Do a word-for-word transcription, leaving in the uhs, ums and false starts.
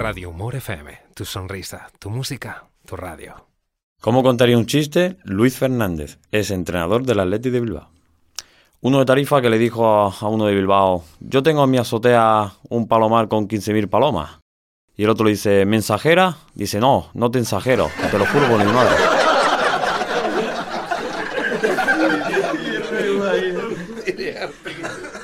Radio Humor F M, tu sonrisa, tu música, tu radio. ¿Cómo contaría un chiste? Luis Fernández es entrenador del Athletic de Bilbao. Uno de Tarifa que le dijo a, a uno de Bilbao: yo tengo en mi azotea un palomar con quince mil palomas. Y el otro le dice: ¿mensajera? Dice: no, no te ensajero, te lo juro por mi madre. Tiene arte.